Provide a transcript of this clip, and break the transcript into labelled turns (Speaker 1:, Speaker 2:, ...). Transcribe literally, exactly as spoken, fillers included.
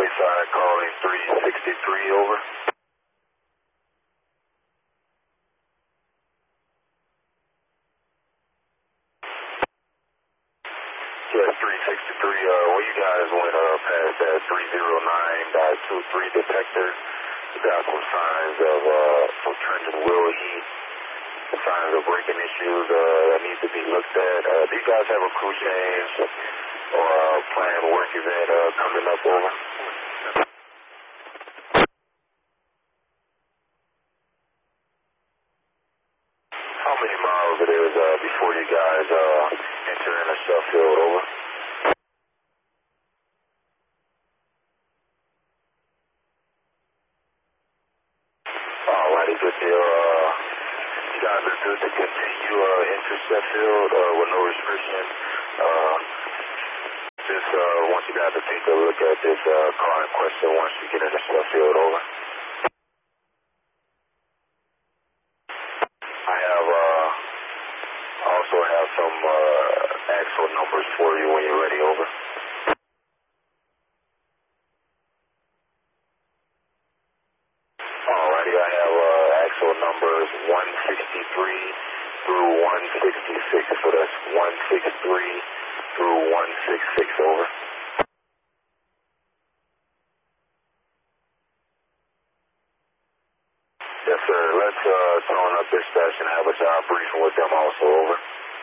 Speaker 1: Wayside calling three sixty-three, over. Yes, three sixty-three, uh, well, you guys went uh, past that three oh nine point two three detector. You got some signs of uh, some trending wheel heat, signs of braking issues uh, that need to be looked at. Uh, do you guys have a crew change or a planned work event uh, coming up, over? How many miles it is uh, before you guys uh, enter in a Sheffield, over? Alrighty, good deal. Uh, you guys are good to continue uh, into Sheffield uh, with no restriction. Uh, just uh, want you guys to take a look at this uh, car in question once you get into Sheffield, over. I have uh, also have some uh, actual numbers for you when you're ready, over. Alrighty, I have uh, actual numbers one sixty-three through one sixty-six, so that's one sixty-three through one sixty-six, over. Yes, sir. Let's uh, tone up dispatch and have a job briefing with them also, over.